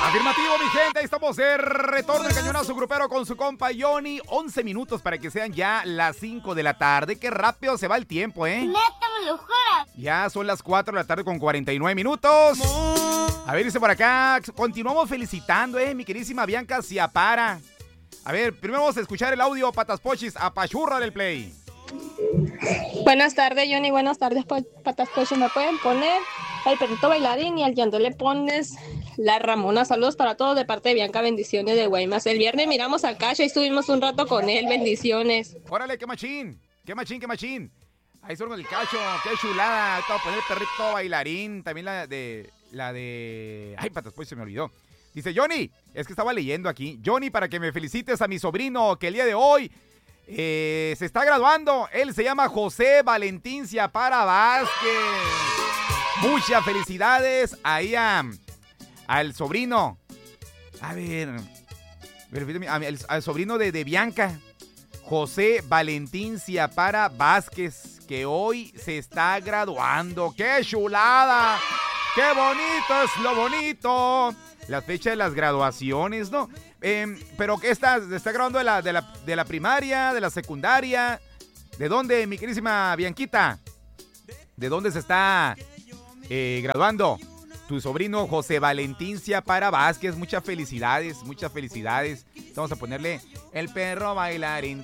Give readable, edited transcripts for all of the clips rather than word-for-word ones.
Afirmativo, mi gente, ahí estamos de retorno el cañonazo grupero con su compa Johnny. 11 minutos para que sean ya las 5 de la tarde. Qué rápido se va el tiempo, ¿eh? Neta, me lo juras. Ya son las 4 de la tarde con 49 minutos. A ver, dice por acá, continuamos felicitando, mi queridísima Bianca Ciapara. A ver, primero vamos a escuchar el audio, Patas Pochis, apachurra del play. Buenas tardes, Johnny. Buenas tardes, Patas Pochis. ¿Me pueden poner el perrito bailarín y al llanto le pones la Ramona? Saludos para todos de parte de Bianca, bendiciones de Guaymas. El viernes miramos a Cacho y estuvimos un rato con él, bendiciones. Órale, qué machín, qué machín, qué machín. Ahí son el Cacho, qué chulada. Ahorita voy a poner el perrito bailarín, también la de... Ay, Patas Pochis, se me olvidó. Dice Johnny, es que estaba leyendo aquí. Johnny, para que me felicites a mi sobrino que el día de hoy se está graduando. Él se llama José Valentín Ciapara Vázquez. Muchas felicidades ahí al sobrino. A ver, al sobrino de Bianca, José Valentín Ciapara Vázquez, que hoy se está graduando. ¡Qué chulada! ¡Qué bonito es lo bonito! La fecha de las graduaciones, ¿no? Pero ¿qué está graduando de la primaria, de la secundaria? ¿De dónde, mi queridísima Bianquita? ¿De dónde se está graduando tu sobrino José Valentín Ciapara Vázquez? Muchas felicidades, muchas felicidades. Vamos a ponerle el perro bailarín.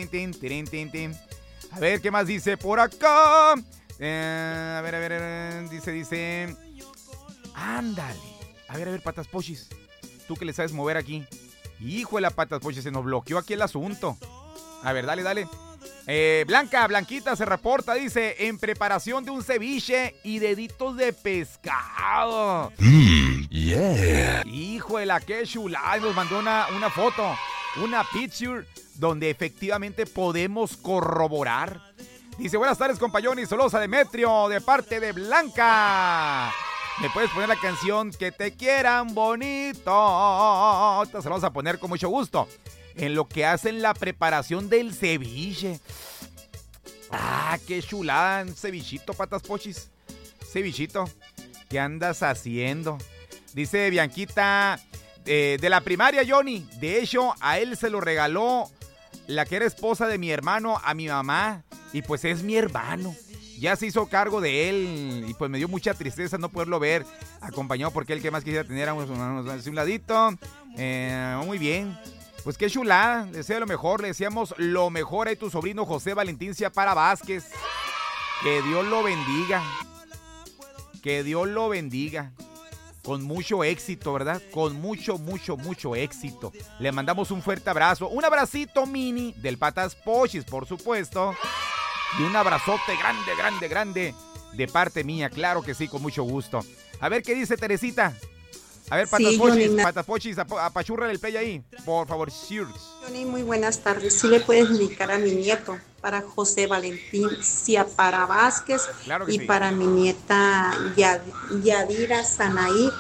A ver, ¿qué más dice por acá? A ver, dice. Ándale. A ver, Patas Pochis. Tú que le sabes mover aquí. Hijo de la Patas Pochis, se nos bloqueó aquí el asunto. A ver, dale. Blanquita se reporta, dice, en preparación de un ceviche y deditos de pescado. Yeah. Hijo de la que chulada. Nos mandó una foto, una picture, donde efectivamente podemos corroborar. Dice, buenas tardes, compañón, saludos a Demetrio, de parte de Blanca. ¿Me puedes poner la canción Que te quieran bonito? Esta se la vamos a poner con mucho gusto. En lo que hacen la preparación del ceviche. Ah, qué chulada, un cevichito, Patas Pochis. Cevichito, ¿qué andas haciendo? Dice Bianquita, de la primaria, Johnny. De hecho, a él se lo regaló la que era esposa de mi hermano a mi mamá. Y pues es mi hermano. Ya se hizo cargo de él y pues me dio mucha tristeza no poderlo ver acompañado, porque él que más quisiera tener a un ladito. Muy bien. Pues qué chulada, le deseo lo mejor, le deseamos lo mejor a tu sobrino José Valentín Ciapara Vázquez. Que Dios lo bendiga. Que Dios lo bendiga. Con mucho éxito, ¿verdad? Con mucho éxito. Le mandamos un fuerte abrazo. Un abracito mini del Patas Pochis, por supuesto. Y un abrazote grande de parte mía. Claro que sí, con mucho gusto. A ver qué dice Teresita. A ver, Patas Pochis, apachurra el play ahí. Por favor, cheers. Johnny, muy buenas tardes. Sí le puedes dedicar a mi nieto, para José Valentín Ciapara Vázquez, claro que y sí. Para mi nieta Yadira Sanaí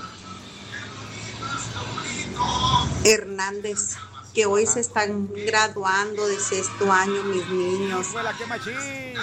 Hernández, que hoy se están graduando de 6º año mis niños. ¡Qué machín!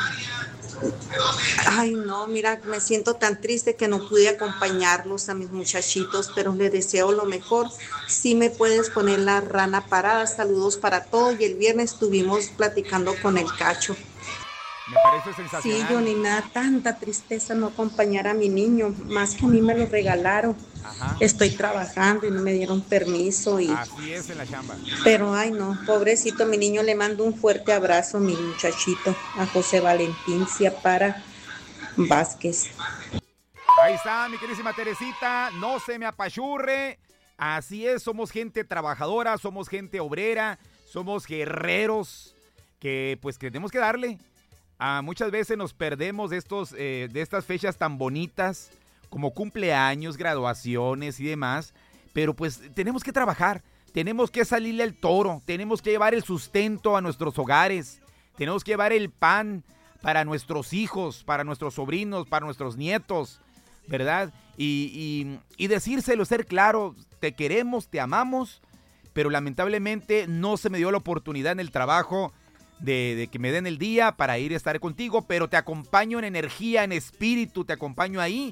Ay, no, mira, me siento tan triste que no pude acompañarlos a mis muchachitos, pero les deseo lo mejor. Sí me puedes poner la rana parada. Saludos para todos. Y el viernes estuvimos platicando con el Cacho. Me parece sensacional. Sí, Johnny, tanta tristeza no acompañar a mi niño, más que a mí me lo regalaron. Ajá. Estoy trabajando y no me dieron permiso. Así es en la chamba. Pero, ay no, pobrecito mi niño, le mando un fuerte abrazo, mi muchachito, a José Valentín Ciapara Vázquez. Ahí está, mi queridísima Teresita, no se me apachurre. Así es, somos gente trabajadora, somos gente obrera, somos guerreros que pues tenemos que darle. Muchas veces nos perdemos de estas fechas tan bonitas como cumpleaños, graduaciones y demás, pero pues tenemos que trabajar, tenemos que salirle al toro, tenemos que llevar el sustento a nuestros hogares, tenemos que llevar el pan para nuestros hijos, para nuestros sobrinos, para nuestros nietos, ¿verdad? Y decírselo, ser claro, te queremos, te amamos, pero lamentablemente no se me dio la oportunidad en el trabajo de que me den el día para ir a estar contigo, pero te acompaño en energía, en espíritu, te acompaño ahí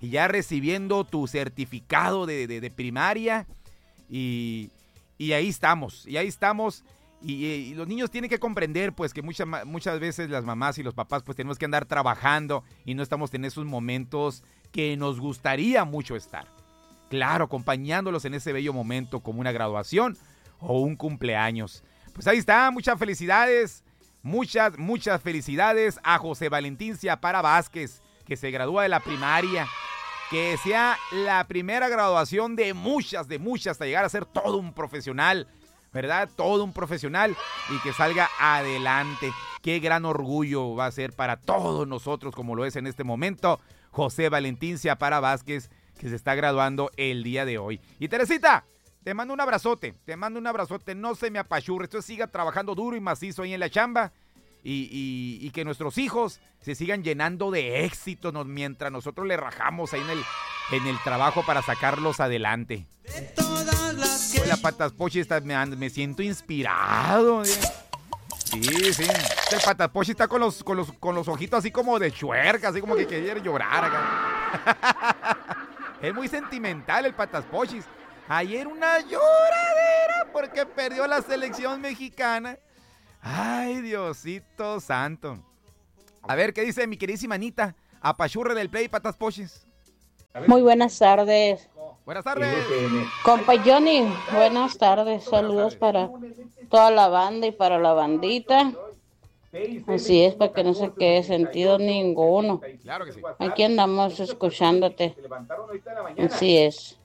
y ya recibiendo tu certificado de primaria y ahí estamos, y los niños tienen que comprender pues que muchas veces las mamás y los papás pues tenemos que andar trabajando y no estamos en esos momentos que nos gustaría mucho estar. Claro, acompañándolos en ese bello momento como una graduación o un cumpleaños. Pues ahí está, muchas felicidades, muchas felicidades a José Valentín Ciapara Vázquez, que se gradúa de la primaria. Que sea la primera graduación de muchas, hasta llegar a ser todo un profesional, ¿verdad? Todo un profesional y que salga adelante. Qué gran orgullo va a ser para todos nosotros, como lo es en este momento, José Valentín Ciapara Vázquez, que se está graduando el día de hoy. Y Teresita, te mando un abrazote, no se me apachurre, esto siga trabajando duro y macizo ahí en la chamba. Y que nuestros hijos se sigan llenando de éxito mientras nosotros le rajamos ahí en el trabajo para sacarlos adelante. Hola, Patas Pochi, me siento inspirado. Sí. El Patas Pochi está con los ojitos así como de chuerca, así como que quiere llorar acá. Es muy sentimental el Patas Pochi. Ayer una lloradera porque perdió la selección mexicana. Ay, Diosito santo. A ver, ¿qué dice mi queridísima Anita? Apachurre del Play, Patas Pochis. Muy buenas tardes. Buenas tardes. Compa Johnny, buenas tardes. Saludos para toda la banda y para la bandita. Así es, para que no se quede sentido ninguno. Claro que sí. Aquí andamos escuchándote. Así es.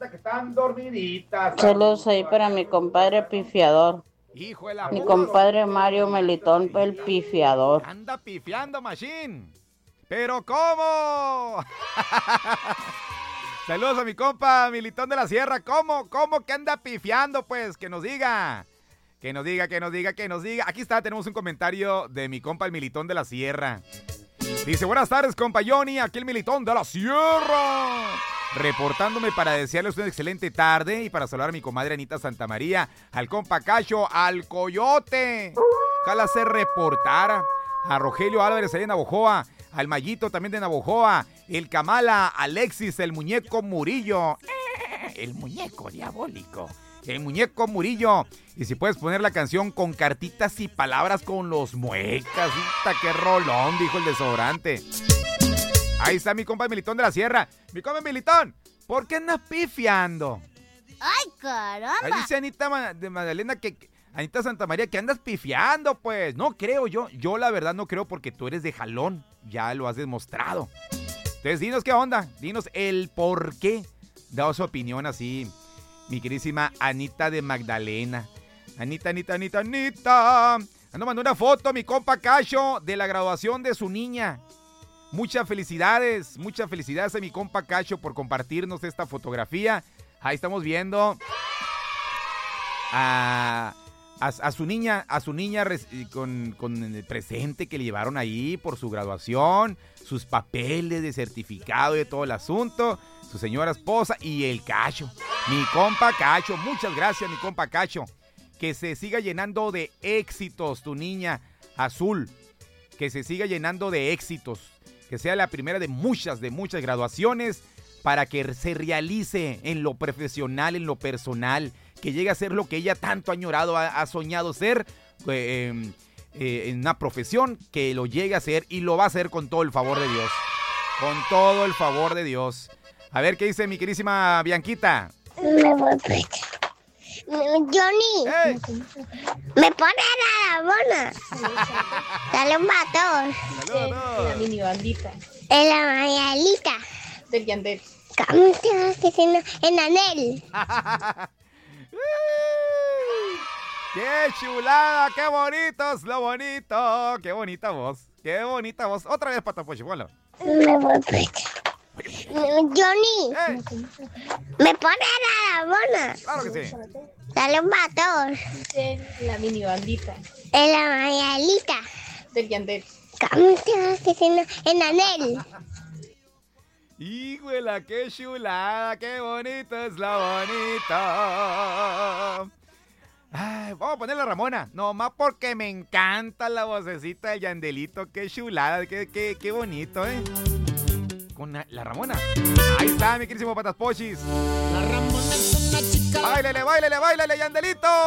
Saludos ahí para mi compadre Pifiador. Hijo de la Mi compadre Mario Melitón, el pifiador. Anda pifiando, machín. ¿Pero cómo? Saludos a mi compa Militón de la Sierra. ¿Cómo que anda pifiando? Pues que nos diga. Que nos diga. Aquí está, tenemos un comentario de mi compa el Militón de la Sierra. Dice, buenas tardes, compa Johnny, aquí el Militón de la Sierra. Reportándome para desearles una excelente tarde y para saludar a mi comadre Anita Santamaría, al compa Cacho, al Coyote. Ojalá se reportara. A Rogelio Álvarez ahí en Navojoa, al Mayito también de Navojoa, el Kamala, Alexis, el muñeco Murillo. El muñeco diabólico. El muñeco Murillo. Y si puedes poner la canción con cartitas y palabras con los muecas. ¡Qué rolón! Dijo el desodorante. Ahí está mi compa Militón de la Sierra. Mi compa Militón, ¿por qué andas pifiando? ¡Ay, caramba! Ahí dice Anita de Magdalena Anita Santamaría, que andas pifiando, pues. No creo yo. Yo la verdad no creo porque tú eres de jalón. Ya lo has demostrado. Entonces dinos qué onda. Dinos el por qué. Da su opinión así, mi queridísima Anita de Magdalena. Anita. Ando mandando una foto a mi compa Cacho de la graduación de su niña. Muchas felicidades a mi compa Cacho por compartirnos esta fotografía. Ahí estamos viendo a su niña con el presente que le llevaron ahí por su graduación, sus papeles de certificado y de todo el asunto, su señora esposa y el Cacho. Mi compa Cacho, muchas gracias mi compa Cacho. Que se siga llenando de éxitos tu niña Azul. Que se siga llenando de éxitos. Que sea la primera de muchas graduaciones para que se realice en lo profesional, en lo personal, que llegue a ser lo que ella tanto ha añorado, ha soñado ser en una profesión, que lo llegue a ser y lo va a hacer con todo el favor de Dios. Con todo el favor de Dios. A ver, ¿qué dice mi querísima Bianquita? Johnny, ¡Hey! me pone la mona. Dale un batón. La mini bandita En la mañanita. del Yandel. ¿Cómo te vas diciendo? En Anel. ¡Qué chulada! ¡Qué bonito es lo bonito! ¡Qué bonita voz! Otra vez, Patapochi, bueno. Johnny, ¡Hey! me pone la mona. ¡Claro que sí! Dale un batón. La mini bandita En la mañanita. del Yandel. ¿Cómo te vas diciendo? En Anel. ¡Híjole, qué chulada! ¡Qué bonito es lo bonito! Ay, vamos a poner la Ramona, nomás porque me encanta la vocecita del Yandelito. ¡Qué chulada! ¡Qué bonito, eh! con la Ramona. Ahí está, mi querísimo Patas Pochis. La Ramona es una chica. Báilele, báilele, báilele, Yandelito.